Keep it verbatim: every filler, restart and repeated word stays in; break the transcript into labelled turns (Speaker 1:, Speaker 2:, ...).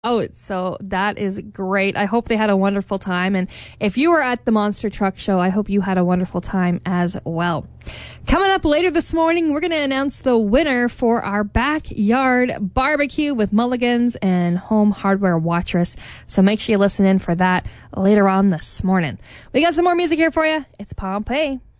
Speaker 1: Oh, so that is great. I hope they had a wonderful time. And if you were at the Monster Truck Show, I hope you had a wonderful time as well. Coming up later this morning, we're going to announce the winner for our backyard barbecue with Mulligan's and Home Hardware Wattress. So make sure you listen in for that later on this morning. We got some more music here for you. It's Pompeii.